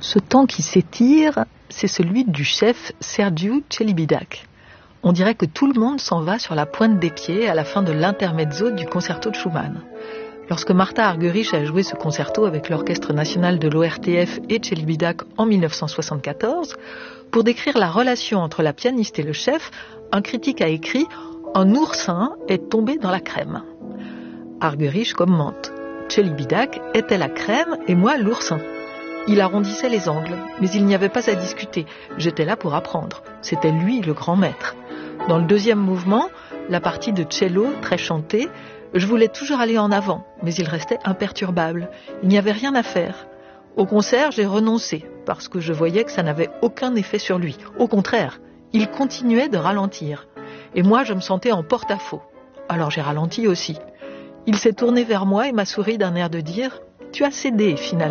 Ce temps qui s'étire, c'est celui du chef Sergiu Celibidache. On dirait que tout le monde s'en va sur la pointe des pieds à la fin de l'intermezzo du concerto de Schumann. Lorsque Martha Argerich a joué ce concerto avec l'Orchestre national de l'ORTF et Celibidache en 1974, pour décrire la relation entre la pianiste et le chef, un critique a écrit « Un oursin est tombé dans la crème ». Argerich commente « Celibidache était la crème et moi l'oursin ». Il arrondissait les angles, mais il n'y avait pas à discuter. J'étais là pour apprendre. C'était lui le grand maître. Dans le deuxième mouvement, la partie de cello, très chantée, je voulais toujours aller en avant, mais il restait imperturbable. Il n'y avait rien à faire. Au concert, j'ai renoncé, parce que je voyais que ça n'avait aucun effet sur lui. Au contraire, il continuait de ralentir. Et moi, je me sentais en porte-à-faux. Alors j'ai ralenti aussi. Il s'est tourné vers moi et m'a souri d'un air de dire « Tu as cédé, finalement ».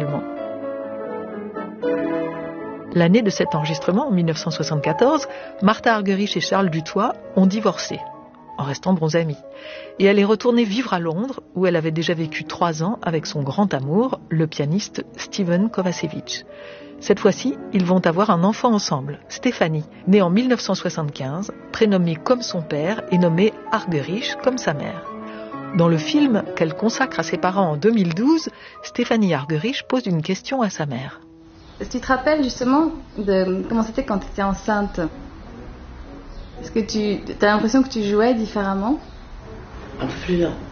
L'année de cet enregistrement, en 1974, Martha Argerich et Charles Dutoit ont divorcé, en restant bons amis. Et elle est retournée vivre à Londres, où elle avait déjà vécu 3 ans avec son grand amour, le pianiste Stephen Kovacevic. Cette fois-ci, ils vont avoir un enfant ensemble, Stéphanie, née en 1975, prénommée comme son père et nommée Argerich comme sa mère. Dans le film qu'elle consacre à ses parents en 2012, Stéphanie Argerich pose une question à sa mère. Tu te rappelles justement de comment c'était quand tu étais enceinte? Est-ce que tu as l'impression que tu jouais différemment? Un peu plus lent.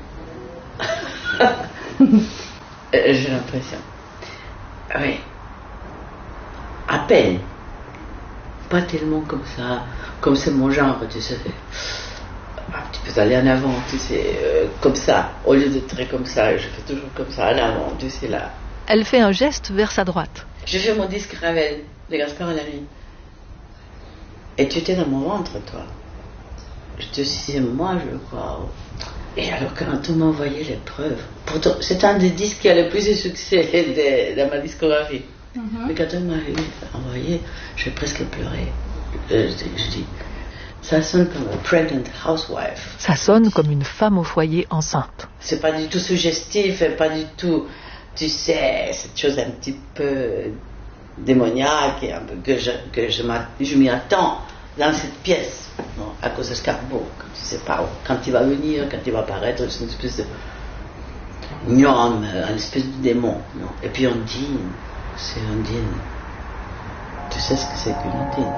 J'ai l'impression. Oui. À peine. Pas tellement comme ça. Comme c'est mon genre, tu sais. Un petit peu aller en avant, tu sais. Comme ça. Au lieu de très comme ça, je fais toujours comme ça, en avant, tu sais, là. Elle fait un geste vers sa droite. J'ai fait mon disque Ravel, de Gaspard Hallamy. Et tu étais dans mon ventre, toi. J'étais au 6e mois, je crois. Et alors, quand on m'a envoyé les preuves, pourtant, c'est un des disques qui a le plus de succès dans ma discographie. Mais quand on m'a envoyé, j'ai presque pleuré. Je dis, ça sonne comme une pregnant housewife. Ça sonne comme une femme au foyer enceinte. C'est pas du tout suggestif, et pas du tout, tu sais, cette chose un petit peu démoniaque et un peu que je m'y attends dans cette pièce, non, à cause de Scarbo, quand tu sais pas quand il va venir, quand il va apparaître, c'est une espèce de gnome, une espèce de démon, non. Et puis Ondine, c'est Ondine. Tu sais ce que c'est qu'une Ondine?